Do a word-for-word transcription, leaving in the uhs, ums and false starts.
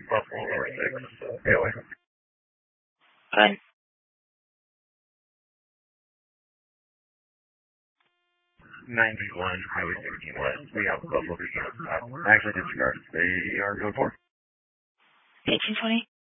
Buffalo or six. Anyway. Fine. ninety-one, Highway sixteen West. We have Buffalo Beacon. Uh, actually, disregard. They are going for eighteen twenty?